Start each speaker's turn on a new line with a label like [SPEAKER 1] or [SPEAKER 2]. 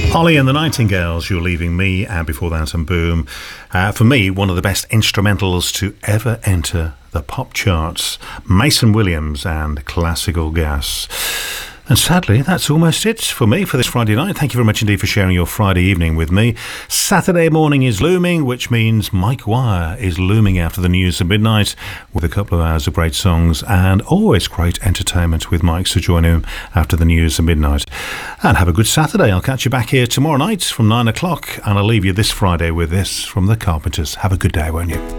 [SPEAKER 1] Holly and the Nightingales, You're Leaving Me, and before that, and Boom. For me, one of the best instrumentals to ever enter the pop charts, Mason Williams and Classical Gas. And sadly, that's almost it for me for this Friday night. Thank you very much indeed for sharing your Friday evening with me. Saturday morning is looming, which means Mike Wire is looming after the news at midnight with a couple of hours of great songs and always great entertainment with Mike. So join him after the news at midnight. And have a good Saturday. I'll catch you back here tomorrow night from 9 o'clock. And I'll leave you this Friday with this from the Carpenters. Have a good day, won't you?